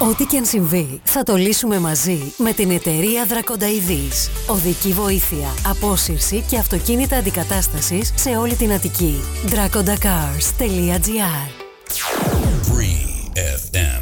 Ό,τι και αν συμβεί, θα το λύσουμε μαζί με την εταιρεία Δρακονταειδής. Οδική βοήθεια, απόσυρση και αυτοκίνητα αντικατάστασης σε όλη την Αττική. dracondacars.gr. Free FM